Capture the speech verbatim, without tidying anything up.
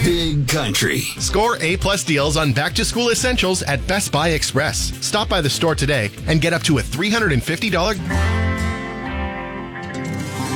Big Country. Score A-plus deals on back-to-school essentials at Best Buy Express. Stop by the store today and get up to a three hundred fifty dollars...